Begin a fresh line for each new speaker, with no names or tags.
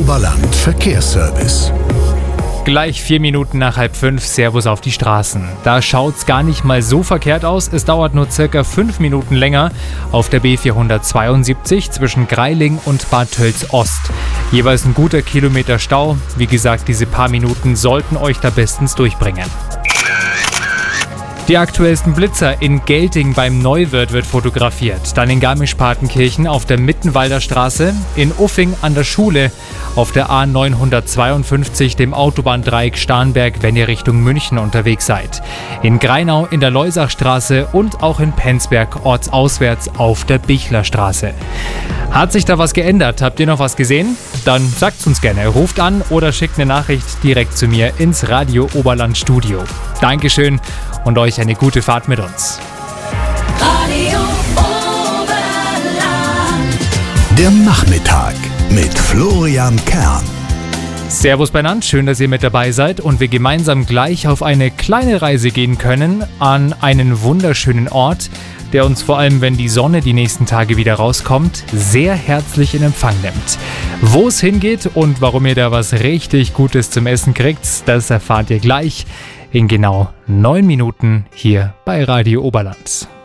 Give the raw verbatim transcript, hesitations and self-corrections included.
Oberland Verkehrsservice.
Gleich vier Minuten nach halb fünf, Servus auf die Straßen. Da schaut's gar nicht mal so verkehrt aus. Es dauert nur circa fünf Minuten länger auf der B vierhundertzweiundsiebzig zwischen Greiling und Bad Tölz Ost. Jeweils ein guter Kilometer Stau. Wie gesagt, diese paar Minuten sollten euch da bestens durchbringen. Die aktuellsten Blitzer in Gelting beim Neuwirth wird fotografiert, dann in Garmisch-Partenkirchen auf der Mittenwalder Straße, in Uffing an der Schule, auf der A neunhundertzweiundfünfzig, dem Autobahndreieck Starnberg, wenn ihr Richtung München unterwegs seid, in Greinau in der Leusachstraße und auch in Penzberg ortsauswärts auf der Bichlerstraße. Hat sich da was geändert? Habt ihr noch was gesehen? Dann sagt's uns gerne. Ruft an oder schickt eine Nachricht direkt zu mir ins Radio Oberland Studio. Dankeschön und euch eine gute Fahrt mit uns.
Radio Oberland.
Der Nachmittag mit Florian Kern.
Servus beieinander, schön, dass ihr mit dabei seid und wir gemeinsam gleich auf eine kleine Reise gehen können an einen wunderschönen Ort, der uns vor allem, wenn die Sonne die nächsten Tage wieder rauskommt, sehr herzlich in Empfang nimmt. Wo es hingeht und warum ihr da was richtig Gutes zum Essen kriegt, das erfahrt ihr gleich in genau neun Minuten hier bei Radio Oberland.